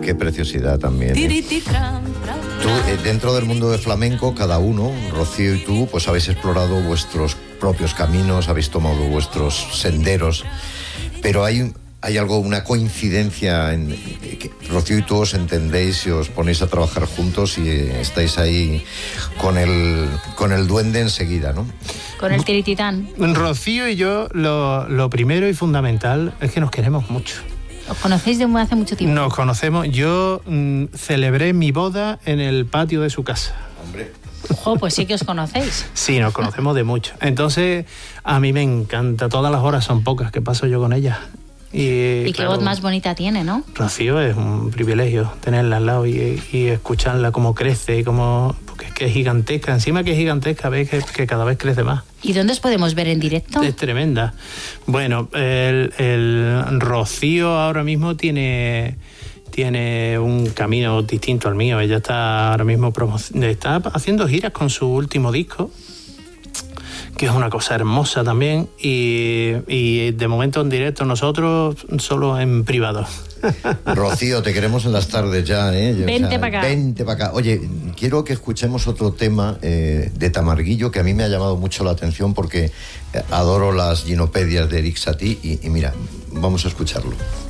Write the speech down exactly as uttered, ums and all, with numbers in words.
qué preciosidad también. ¿eh? Tú, eh, dentro del mundo de flamenco, cada uno, Rocío y tú, pues habéis explorado vuestros propios caminos, habéis tomado vuestros senderos, pero hay, hay algo, una coincidencia en que Rocío y tú os entendéis y os ponéis a trabajar juntos y estáis ahí con el, con el duende enseguida, ¿no? Con el tirititán. Rocío y yo, lo, lo primero y fundamental es que nos queremos mucho. ¿Os conocéis de hace mucho tiempo? Nos conocemos. Yo mmm, celebré mi boda en el patio de su casa. Hombre. Oh, pues sí que os conocéis. Sí, nos conocemos de mucho. Entonces, a mí me encanta. Todas las horas son pocas que paso yo con ella. Y, y claro, qué voz más bonita tiene, ¿no? Rocío es un privilegio tenerla al lado y, y escucharla cómo crece, cómo, porque es que es gigantesca. Encima que es gigantesca, ves que, que cada vez crece más. ¿Y dónde os podemos ver en directo? Es tremenda. Bueno, el, el Rocío ahora mismo tiene, tiene un camino distinto al mío. Ella está ahora mismo promo- está haciendo giras con su último disco, que es una cosa hermosa también, y, y de momento en directo, nosotros solo en privado. Rocío, te queremos en las tardes ya, ¿eh? Vente o sea, para acá. Vente para acá. Oye, quiero que escuchemos otro tema eh, de Tamarguillo que a mí me ha llamado mucho la atención porque adoro las ginopedias de Eric Satie y, y mira, vamos a escucharlo.